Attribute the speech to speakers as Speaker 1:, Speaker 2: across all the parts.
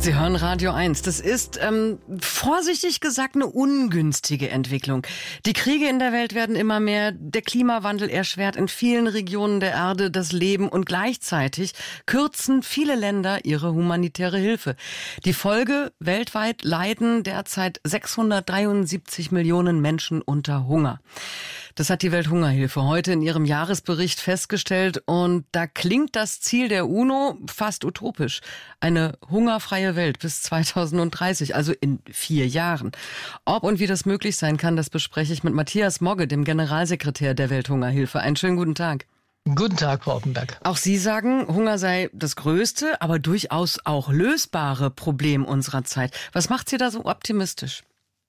Speaker 1: Sie hören Radio 1. Das ist, vorsichtig gesagt, eine ungünstige Entwicklung. Die Kriege in der Welt werden immer mehr, der Klimawandel erschwert in vielen Regionen der Erde das Leben und gleichzeitig kürzen viele Länder ihre humanitäre Hilfe. Die Folge: weltweit leiden derzeit 673 Millionen Menschen unter Hunger. Das hat die Welthungerhilfe heute in ihrem Jahresbericht festgestellt und da klingt das Ziel der UNO fast utopisch. Eine hungerfreie Welt bis 2030, also in 4 Jahren. Ob und wie das möglich sein kann, das bespreche ich mit Matthias Mogge, dem Generalsekretär der Welthungerhilfe. Einen schönen guten Tag.
Speaker 2: Guten Tag, Frau Oppenberg.
Speaker 1: Auch Sie sagen, Hunger sei das größte, aber durchaus auch lösbare Problem unserer Zeit. Was macht Sie da so optimistisch?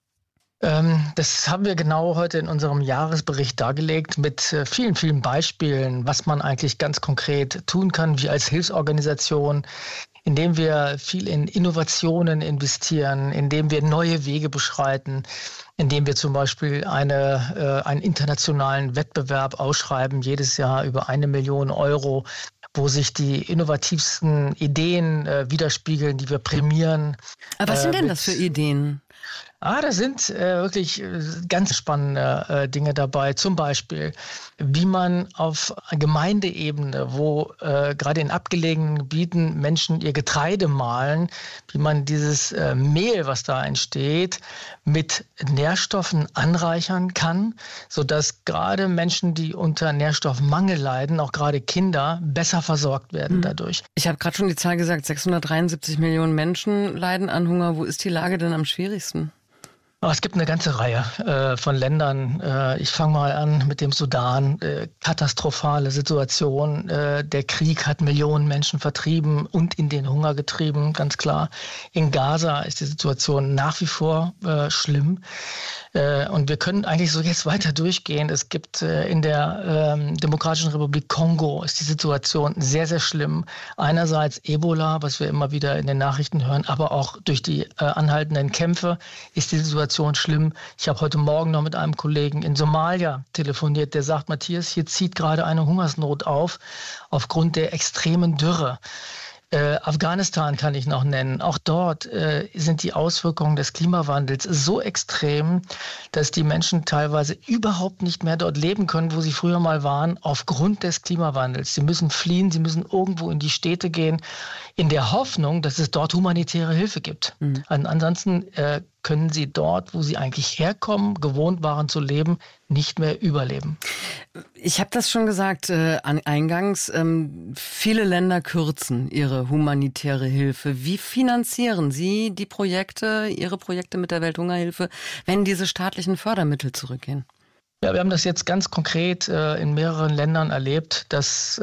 Speaker 2: Das haben wir genau heute in unserem Jahresbericht dargelegt mit vielen, vielen Beispielen, was man eigentlich ganz konkret tun kann, wir als Hilfsorganisation, indem wir viel in Innovationen investieren, indem wir neue Wege beschreiten, indem wir zum Beispiel einen internationalen Wettbewerb ausschreiben, jedes Jahr über 1 Million Euro, wo sich die innovativsten Ideen widerspiegeln, die wir prämieren.
Speaker 1: Aber was sind denn das für Ideen?
Speaker 2: Da sind wirklich ganz spannende Dinge dabei. Zum Beispiel, wie man auf Gemeindeebene, wo gerade in abgelegenen Gebieten Menschen ihr Getreide mahlen, wie man dieses Mehl, was da entsteht, mit Nährstoffen anreichern kann, sodass gerade Menschen, die unter Nährstoffmangel leiden, auch gerade Kinder, besser versorgt werden dadurch.
Speaker 1: Ich habe gerade schon die Zahl gesagt, 673 Millionen Menschen leiden an Hunger. Wo ist die Lage denn am schwierigsten?
Speaker 2: Es gibt eine ganze Reihe von Ländern. Ich fange mal an mit dem Sudan. Katastrophale Situation. Der Krieg hat Millionen Menschen vertrieben und in den Hunger getrieben, ganz klar. In Gaza ist die Situation nach wie vor schlimm. Und wir können eigentlich so jetzt weiter durchgehen. Es gibt in der Demokratischen Republik Kongo ist die Situation sehr, sehr schlimm. Einerseits Ebola, was wir immer wieder in den Nachrichten hören, aber auch durch die anhaltenden Kämpfe ist die Situation schlimm. Ich habe heute Morgen noch mit einem Kollegen in Somalia telefoniert, der sagt, Matthias, hier zieht gerade eine Hungersnot auf, aufgrund der extremen Dürre. Afghanistan kann ich noch nennen. Auch dort sind die Auswirkungen des Klimawandels so extrem, dass die Menschen teilweise überhaupt nicht mehr dort leben können, wo sie früher mal waren, aufgrund des Klimawandels. Sie müssen fliehen, sie müssen irgendwo in die Städte gehen, in der Hoffnung, dass es dort humanitäre Hilfe gibt. Ansonsten können sie dort, wo sie eigentlich herkommen, gewohnt waren zu leben, nicht mehr überleben.
Speaker 1: Ich habe das schon gesagt eingangs, viele Länder kürzen ihre humanitäre Hilfe. Wie finanzieren Sie die Projekte, Ihre Projekte mit der Welthungerhilfe, wenn diese staatlichen Fördermittel zurückgehen?
Speaker 2: Ja, wir haben das jetzt ganz konkret in mehreren Ländern erlebt, dass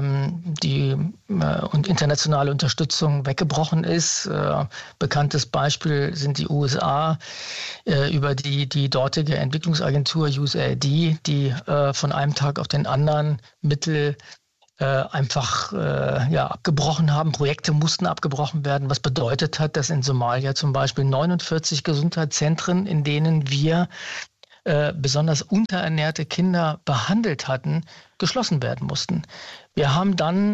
Speaker 2: die internationale Unterstützung weggebrochen ist. Bekanntes Beispiel sind die USA über die dortige Entwicklungsagentur USAID, die von einem Tag auf den anderen Mittel einfach abgebrochen haben. Projekte mussten abgebrochen werden, was bedeutet hat, dass in Somalia zum Beispiel 49 Gesundheitszentren, in denen wir besonders unterernährte Kinder behandelt hatten, geschlossen werden mussten. Wir haben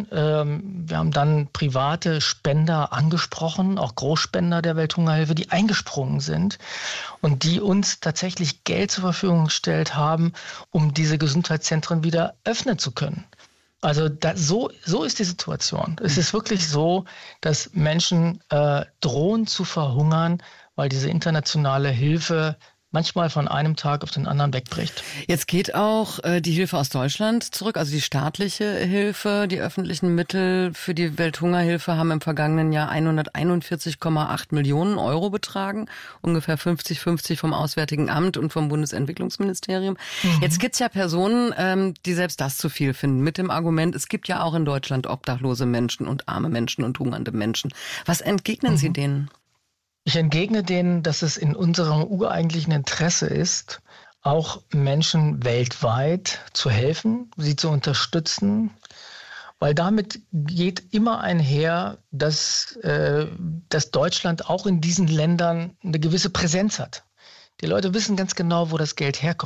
Speaker 2: dann private Spender angesprochen, auch Großspender der Welthungerhilfe, die eingesprungen sind und die uns tatsächlich Geld zur Verfügung gestellt haben, um diese Gesundheitszentren wieder öffnen zu können. Also so ist die Situation. Es ist wirklich so, dass Menschen drohen zu verhungern, weil diese internationale Hilfe manchmal von einem Tag auf den anderen wegbricht.
Speaker 1: Jetzt geht auch die Hilfe aus Deutschland zurück, also die staatliche Hilfe. Die öffentlichen Mittel für die Welthungerhilfe haben im vergangenen Jahr 141,8 Millionen Euro betragen, ungefähr 50-50 vom Auswärtigen Amt und vom Bundesentwicklungsministerium. Jetzt gibt's ja Personen, die selbst das zu viel finden, mit dem Argument, es gibt ja auch in Deutschland obdachlose Menschen und arme Menschen und hungernde Menschen. Was entgegnen Sie denen?
Speaker 2: Ich entgegne denen, dass es in unserem ureigentlichen Interesse ist, auch Menschen weltweit zu helfen, sie zu unterstützen, weil damit geht immer einher, dass Deutschland auch in diesen Ländern eine gewisse Präsenz hat. Die Leute wissen ganz genau, wo das Geld herkommt.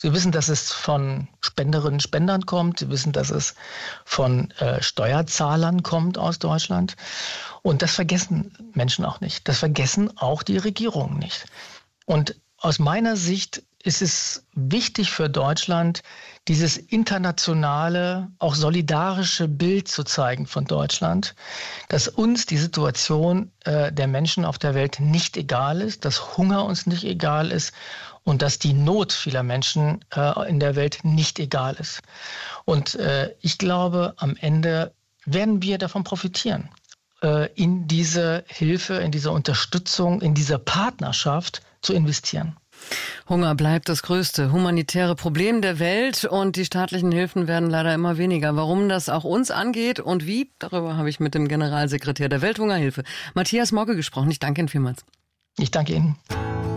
Speaker 2: Sie wissen, dass es von Spenderinnen und Spendern kommt. Sie wissen, dass es von Steuerzahlern kommt aus Deutschland. Und das vergessen Menschen auch nicht. Das vergessen auch die Regierungen nicht. Und aus meiner Sicht ist es wichtig für Deutschland, dieses internationale, auch solidarische Bild zu zeigen von Deutschland, dass uns die Situation der Menschen auf der Welt nicht egal ist, dass Hunger uns nicht egal ist und dass die Not vieler Menschen in der Welt nicht egal ist. Und ich glaube, am Ende werden wir davon profitieren, in diese Hilfe, in diese Unterstützung, in diese Partnerschaft zu investieren.
Speaker 1: Hunger bleibt das größte humanitäre Problem der Welt und die staatlichen Hilfen werden leider immer weniger. Warum das auch uns angeht und wie, darüber habe ich mit dem Generalsekretär der Welthungerhilfe, Matthias Mogge, gesprochen. Ich danke Ihnen vielmals.
Speaker 2: Ich danke Ihnen.